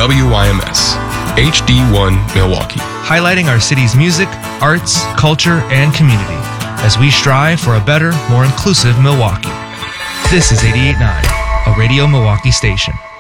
WYMS, HD1 Milwaukee. Highlighting our city's music, arts, culture, and community as we strive for a better, more inclusive Milwaukee. This is 88.9, a Radio Milwaukee station.